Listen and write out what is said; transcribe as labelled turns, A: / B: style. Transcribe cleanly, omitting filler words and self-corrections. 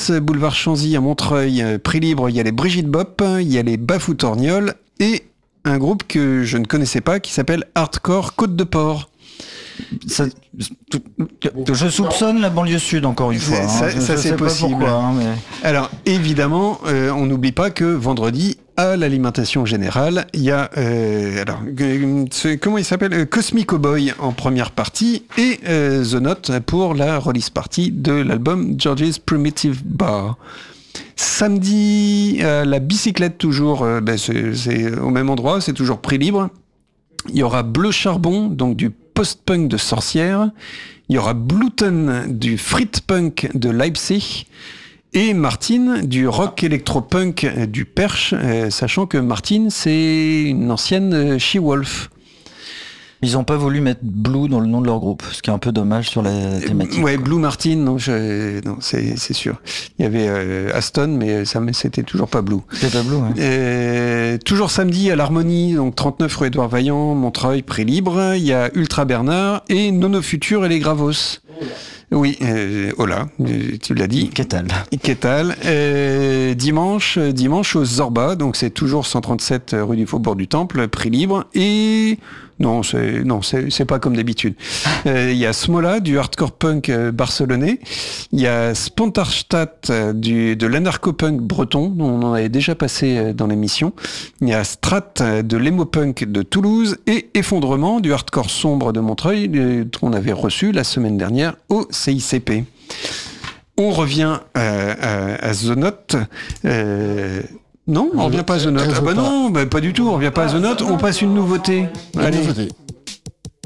A: place Boulevard Chanzy à Montreuil, prix libre, il y a les Brigitte Bop, il y a les Bafou Torgnol et un groupe que je ne connaissais pas qui s'appelle Hardcore Côte de Port.
B: Je soupçonne la banlieue sud encore une fois.
A: Ça c'est possible.
B: Pourquoi, mais...
A: Alors évidemment, on n'oublie pas que vendredi, à l'alimentation générale, il y a comment il s'appelle, Cosmic Cowboy en première partie et The Note pour la release party de l'album George's Primitive Bar. Samedi, la bicyclette toujours, c'est au même endroit, c'est toujours prix libre. Il y aura Bleu Charbon, donc du post-punk de Sorcières. Il y aura Bluton du Frit-punk de Leipzig. Et Martine du rock électro-punk du Perche, sachant que Martine, c'est une ancienne She-Wolf.
B: Ils n'ont pas voulu mettre Blue dans le nom de leur groupe, ce qui est un peu dommage sur la thématique.
A: Ouais, Blue Martine, non, c'est sûr. Il y avait Aston, mais c'était toujours pas Blue.
B: C'était pas Blue, ouais.
A: Toujours samedi à l'Harmonie, donc 39 rue Édouard Vaillant, Montreuil, prix libre. Il y a Ultra Bernard et Nono Futur et les Gravos. Oui, hola, tu l'as dit. Qu'est-tal. Dimanche au Zorba, donc c'est toujours 137 rue du Faubourg du Temple, prix libre. Et non, c'est pas comme d'habitude. Il y a Smola du hardcore punk barcelonais. Il y a Spontarstadt de l'anarcho-punk breton, dont on en avait déjà passé dans l'émission. Il y a Strat de l'emo-punk de Toulouse et Effondrement du hardcore sombre de Montreuil, qu'on avait reçu la semaine dernière au CICP. On revient à The Note. Non, on revient pas à The Note. Ah bah non, pas du tout, on revient pas à The Note. On passe une nouveauté. Allez.